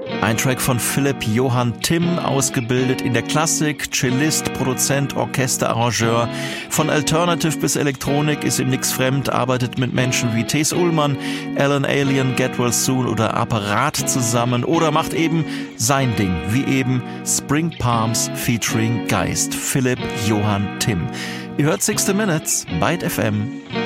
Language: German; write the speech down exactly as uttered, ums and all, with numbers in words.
Ein Track von Philipp Johann Timm, ausgebildet in der Klassik, Cellist, Produzent, Orchesterarrangeur. Von Alternative bis Elektronik ist ihm nix fremd, arbeitet mit Menschen wie Thes Ullmann, Alan Alien, Get Well Soon oder Apparat zusammen oder macht eben sein Ding, wie eben Spring Palms featuring Geist. Philipp Johann Timm. Ihr hört sixty Minutes, Byte F M.